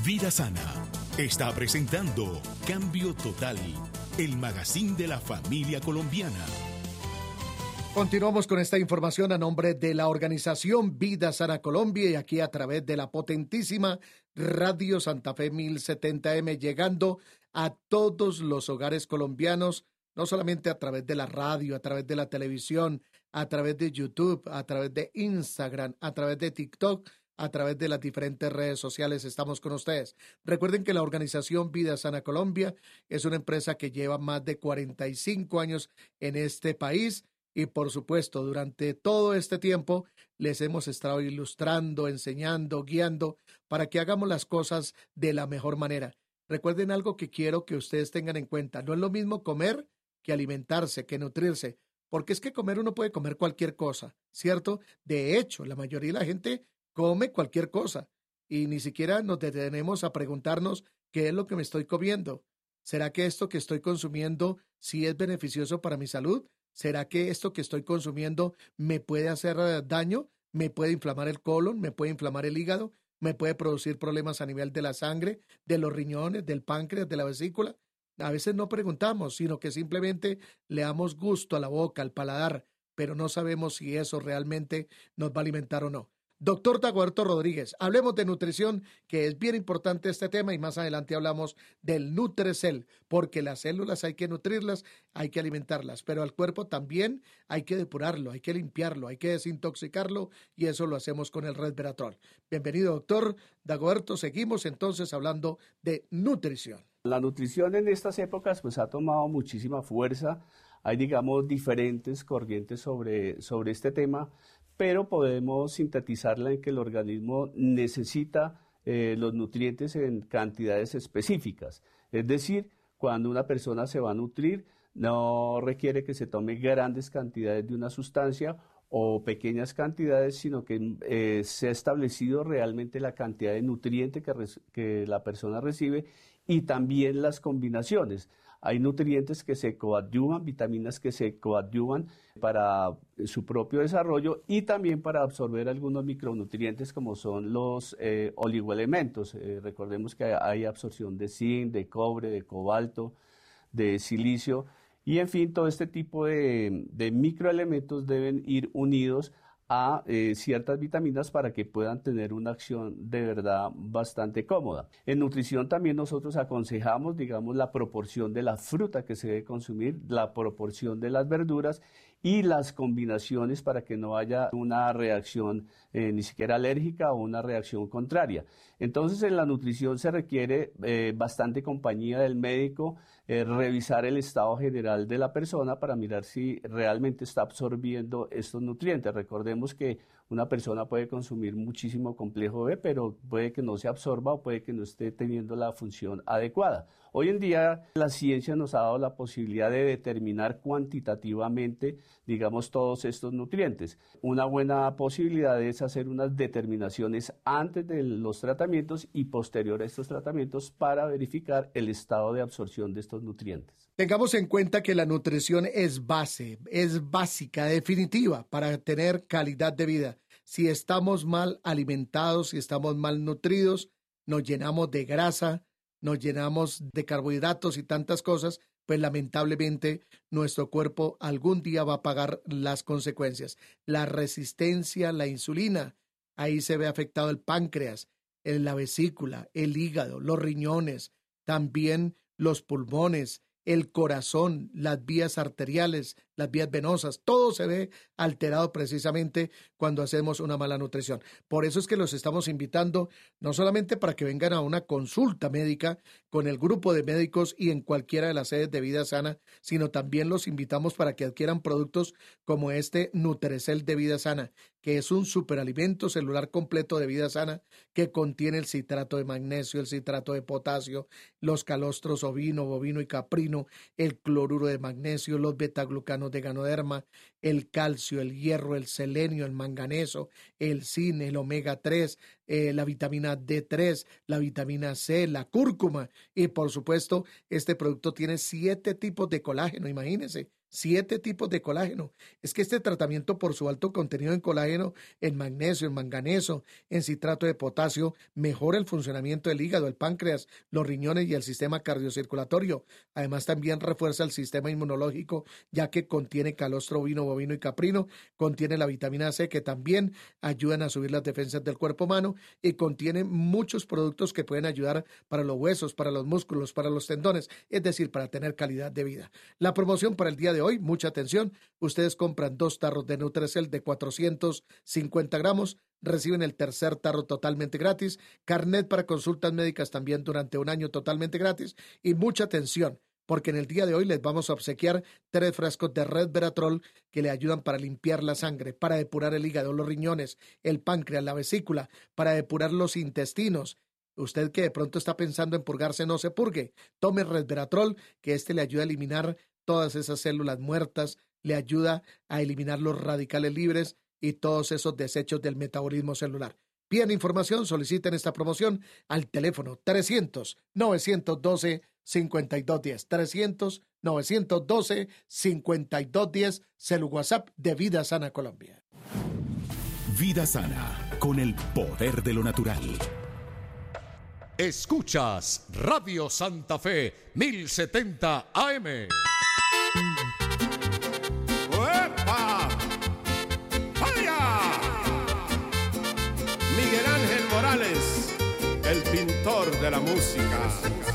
Vida Sana está presentando Cambio Total, el magazine de la familia colombiana. Continuamos con esta información a nombre de la organización Vida Sana Colombia y aquí a través de la potentísima Radio Santa Fe 1070M, llegando a todos los hogares colombianos, no solamente a través de la radio, a través de la televisión, a través de YouTube, a través de Instagram, a través de TikTok, a través de las diferentes redes sociales. Estamos con ustedes. Recuerden que la organización Vida Sana Colombia es una empresa que lleva más de 45 años en este país. Y por supuesto, durante todo este tiempo les hemos estado ilustrando, enseñando, guiando para que hagamos las cosas de la mejor manera. Recuerden algo que quiero que ustedes tengan en cuenta. No es lo mismo comer que alimentarse, que nutrirse, porque es que comer uno puede comer cualquier cosa, ¿cierto? De hecho, la mayoría de la gente come cualquier cosa y ni siquiera nos detenemos a preguntarnos qué es lo que me estoy comiendo. ¿Será que esto que estoy consumiendo sí es beneficioso para mi salud? ¿Será que esto que estoy consumiendo me puede hacer daño? ¿Me puede inflamar el colon? ¿Me puede inflamar el hígado? ¿Me puede producir problemas a nivel de la sangre, de los riñones, del páncreas, de la vesícula? A veces no preguntamos, sino que simplemente le damos gusto a la boca, al paladar, pero no sabemos si eso realmente nos va a alimentar o no. Doctor Dagoberto Rodríguez, hablemos de nutrición, que es bien importante este tema, y más adelante hablamos del Nutrecel, porque las células hay que nutrirlas, hay que alimentarlas, pero al cuerpo también hay que depurarlo, hay que limpiarlo, hay que desintoxicarlo, y eso lo hacemos con el resveratrol. Bienvenido, doctor Dagoberto. Seguimos entonces hablando de nutrición. La nutrición en estas épocas pues ha tomado muchísima fuerza. Hay, digamos, diferentes corrientes sobre este tema, pero podemos sintetizarla en que el organismo necesita los nutrientes en cantidades específicas. Es decir, cuando una persona se va a nutrir, no requiere que se tome grandes cantidades de una sustancia o pequeñas cantidades, sino que se ha establecido realmente la cantidad de nutriente que la persona recibe y también las combinaciones. Hay nutrientes que se coadyuvan, vitaminas que se coadyuvan para su propio desarrollo y también para absorber algunos micronutrientes como son los oligoelementos. Recordemos que hay absorción de zinc, de cobre, de cobalto, de silicio y en fin, todo este tipo de microelementos deben ir unidos a ciertas vitaminas para que puedan tener una acción de verdad bastante cómoda. En nutrición también nosotros aconsejamos, digamos, la proporción de la fruta que se debe consumir, la proporción de las verduras y las combinaciones para que no haya una reacción ni siquiera alérgica o una reacción contraria. Entonces en la nutrición se requiere bastante compañía del médico, revisar el estado general de la persona para mirar si realmente está absorbiendo estos nutrientes. Recordemos que una persona puede consumir muchísimo complejo B, pero puede que no se absorba o puede que no esté teniendo la función adecuada. Hoy en día la ciencia nos ha dado la posibilidad de determinar cuantitativamente, digamos, todos estos nutrientes. Una buena posibilidad es hacer unas determinaciones antes de los tratamientos y posterior a estos tratamientos para verificar el estado de absorción de estos nutrientes. Tengamos en cuenta que la nutrición es base, es básica, definitiva para tener calidad de vida. Si estamos mal alimentados, si estamos mal nutridos, nos llenamos de grasa, nos llenamos de carbohidratos y tantas cosas, pues lamentablemente nuestro cuerpo algún día va a pagar las consecuencias. La resistencia a la insulina, ahí se ve afectado el páncreas, la vesícula, el hígado, los riñones, también los pulmones, el corazón, las vías arteriales, las vías venosas, todo se ve alterado precisamente cuando hacemos una mala nutrición. Por eso es que los estamos invitando no solamente para que vengan a una consulta médica con el grupo de médicos y en cualquiera de las sedes de Vida Sana, sino también los invitamos para que adquieran productos como este Nutrecel de Vida Sana, que es un superalimento celular completo de Vida Sana que contiene el citrato de magnesio, el citrato de potasio, los calostros ovino, bovino y caprino, el cloruro de magnesio, los betaglucanos de ganoderma, el calcio, el hierro, el selenio, el manganeso, el zinc, el omega 3, la vitamina D3, la vitamina C, la cúrcuma y por supuesto este producto tiene 7 tipos de colágeno, imagínense. 7 tipos de colágeno. Es que este tratamiento, por su alto contenido en colágeno, en magnesio, en manganeso, en citrato de potasio, mejora el funcionamiento del hígado, el páncreas, los riñones y el sistema cardiocirculatorio. Además, también refuerza el sistema inmunológico, ya que contiene calostro ovino, bovino y caprino, contiene la vitamina C, que también ayudan a subir las defensas del cuerpo humano, y contiene muchos productos que pueden ayudar para los huesos, para los músculos, para los tendones, es decir, para tener calidad de vida. La promoción para el día de hoy, mucha atención, ustedes compran 2 tarros de Nutrecel de 450 gramos, reciben el tercer tarro totalmente gratis, carnet para consultas médicas también durante un año totalmente gratis, y mucha atención, porque en el día de hoy les vamos a obsequiar 3 frascos de Resveratrol que le ayudan para limpiar la sangre, para depurar el hígado, los riñones, el páncreas, la vesícula, para depurar los intestinos. Usted que de pronto está pensando en purgarse, no se purgue. Tome Resveratrol, que le ayuda a eliminar todas esas células muertas, le ayuda a eliminar los radicales libres y todos esos desechos del metabolismo celular. Piden información, soliciten esta promoción al teléfono 300-912-5210. 300-912-5210, celu WhatsApp de Vida Sana Colombia. Vida Sana, con el poder de lo natural. Escuchas Radio Santa Fe 1070 AM. ¡Uepa! ¡Vaya! Miguel Ángel Morales, el pintor de la música.